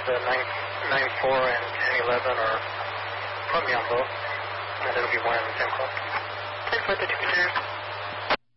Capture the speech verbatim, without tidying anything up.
the nine, nine four and ten eleven, or put me on both, and it'll be one in the same club. ten four, thirty percent.